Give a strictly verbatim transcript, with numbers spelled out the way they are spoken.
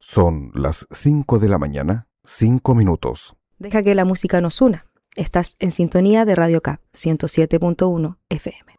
Son las cinco de la mañana, cinco minutos. Deja que la música nos una. Estás en sintonía de Radio Cap ciento siete punto uno F M.